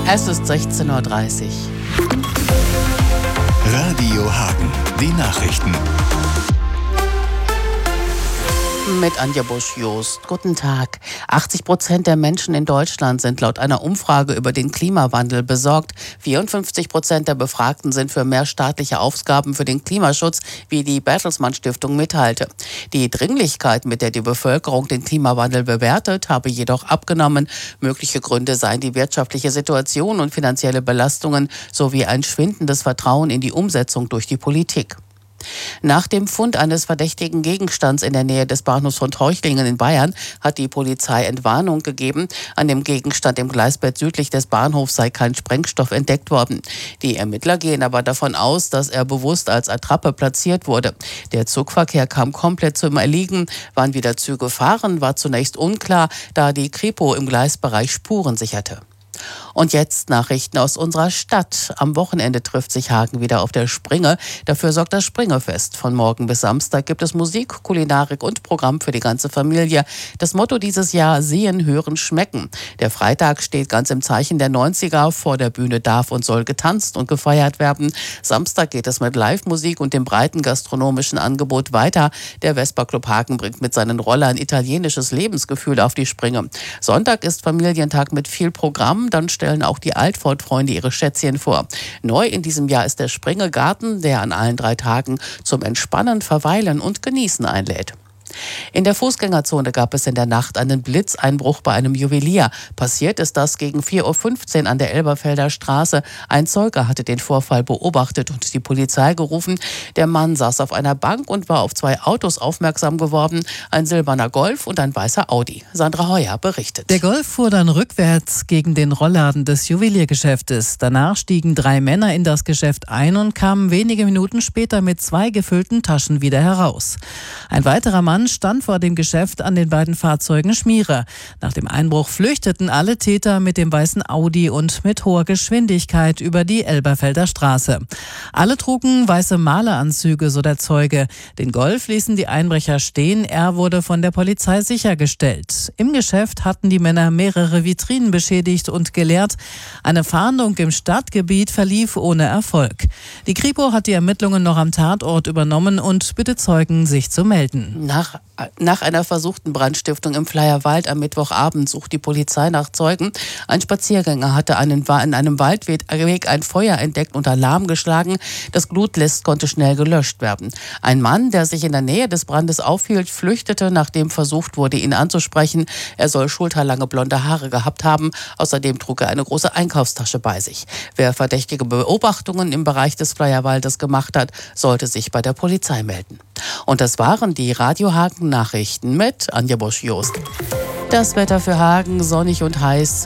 Es ist 16:30 Uhr. Radio Hagen, die Nachrichten. Mit Anja Busch-Jost. Guten Tag. 80% der Menschen in Deutschland sind laut einer Umfrage über den Klimawandel besorgt. 54% der Befragten sind für mehr staatliche Ausgaben für den Klimaschutz, wie die Bertelsmann Stiftung mitteilte. Die Dringlichkeit, mit der die Bevölkerung den Klimawandel bewertet, habe jedoch abgenommen. Mögliche Gründe seien die wirtschaftliche Situation und finanzielle Belastungen sowie ein schwindendes Vertrauen in die Umsetzung durch die Politik. Nach dem Fund eines verdächtigen Gegenstands in der Nähe des Bahnhofs von Treuchlingen in Bayern hat die Polizei Entwarnung gegeben. An dem Gegenstand im Gleisbett südlich des Bahnhofs sei kein Sprengstoff entdeckt worden. Die Ermittler gehen aber davon aus, dass er bewusst als Attrappe platziert wurde. Der Zugverkehr kam komplett zum Erliegen. Wann wieder Züge fahren, war zunächst unklar, da die Kripo im Gleisbereich Spuren sicherte. Und jetzt Nachrichten aus unserer Stadt. Am Wochenende trifft sich Hagen wieder auf der Springe. Dafür sorgt das Springefest. Von morgen bis Samstag gibt es Musik, Kulinarik und Programm für die ganze Familie. Das Motto dieses Jahr: Sehen, Hören, Schmecken. Der Freitag steht ganz im Zeichen der 90er. Vor der Bühne darf und soll getanzt und gefeiert werden. Samstag geht es mit Live-Musik und dem breiten gastronomischen Angebot weiter. Der Vespa-Club Hagen bringt mit seinen Rollern italienisches Lebensgefühl auf die Sprünge. Sonntag ist Familientag mit viel Programm. Dann stellen auch die Altfort-Freunde ihre Schätzchen vor. Neu in diesem Jahr ist der Springegarten, der an allen 3 Tagen zum Entspannen, Verweilen und Genießen einlädt. In der Fußgängerzone gab es in der Nacht einen Blitzeinbruch bei einem Juwelier. Passiert ist das gegen 4:15 Uhr an der Elberfelder Straße. Ein Zeuge hatte den Vorfall beobachtet und die Polizei gerufen. Der Mann saß auf einer Bank und war auf 2 Autos aufmerksam geworden. Ein silberner Golf und ein weißer Audi. Sandra Heuer berichtet. Der Golf fuhr dann rückwärts gegen den Rollladen des Juweliergeschäftes. Danach stiegen 3 Männer in das Geschäft ein und kamen wenige Minuten später mit 2 gefüllten Taschen wieder heraus. Ein weiterer Mann stand vor dem Geschäft an den beiden Fahrzeugen Schmiere. Nach dem Einbruch flüchteten alle Täter mit dem weißen Audi und mit hoher Geschwindigkeit über die Elberfelder Straße. Alle trugen weiße Maleranzüge, so der Zeuge. Den Golf ließen die Einbrecher stehen. Er wurde von der Polizei sichergestellt. Im Geschäft hatten die Männer mehrere Vitrinen beschädigt und geleert. Eine Fahndung im Stadtgebiet verlief ohne Erfolg. Die Kripo hat die Ermittlungen noch am Tatort übernommen und bittet Zeugen, sich zu melden. Nach einer versuchten Brandstiftung im Flayerwald am Mittwochabend sucht die Polizei nach Zeugen. Ein Spaziergänger hatte in einem Waldweg ein Feuer entdeckt und Alarm geschlagen. Das Glutlist konnte schnell gelöscht werden. Ein Mann, der sich in der Nähe des Brandes aufhielt, flüchtete, nachdem versucht wurde, ihn anzusprechen. Er soll schulterlange blonde Haare gehabt haben. Außerdem trug er eine große Einkaufstasche bei sich. Wer verdächtige Beobachtungen im Bereich des Flayerwaldes gemacht hat, sollte sich bei der Polizei melden. Und das waren die Radio Hagen Nachrichten mit Anja Busch-Jost. Das Wetter für Hagen: sonnig und heiß.